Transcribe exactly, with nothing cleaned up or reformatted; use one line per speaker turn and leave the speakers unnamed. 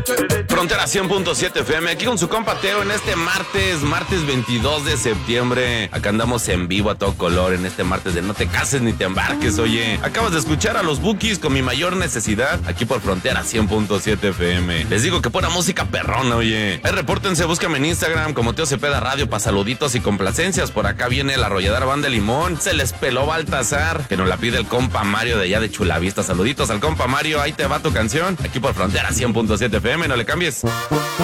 Frontera cien punto siete F M, aquí con su compa Teo en este martes, martes veintidós de septiembre. Acá andamos en vivo a todo color en este martes de no te cases ni te embarques, oye. Acabas de escuchar a los Bukis con Mi Mayor Necesidad, aquí por Frontera cien punto siete F M. Les digo que pura música perrona, oye. Ahí repórtense, búscame en Instagram como Teo Cepeda Radio para saluditos y complacencias. Por acá viene la arrolladora Banda Limón. Se les peló Baltasar, que nos la pide el compa Mario de allá de Chulavista. Saluditos al compa Mario, ahí te va tu canción, aquí por Frontera cien punto siete F M, no le cambies.